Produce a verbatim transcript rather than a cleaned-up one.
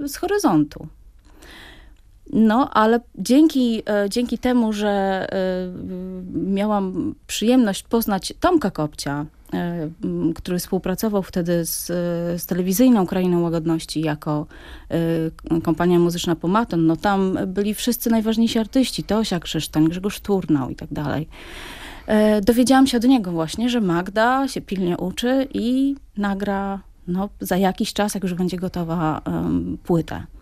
z horyzontu. No, ale dzięki, dzięki temu, że miałam przyjemność poznać Tomka Kopcia, który współpracował wtedy z, z telewizyjną Krainą Łagodności jako kompania muzyczna Pomaton, no tam byli wszyscy najważniejsi artyści, Tosia Krzysztoń, Grzegorz Turnał i tak dalej. Dowiedziałam się od niego właśnie, że Magda się pilnie uczy i nagra no, za jakiś czas, jak już będzie gotowa um, płytę.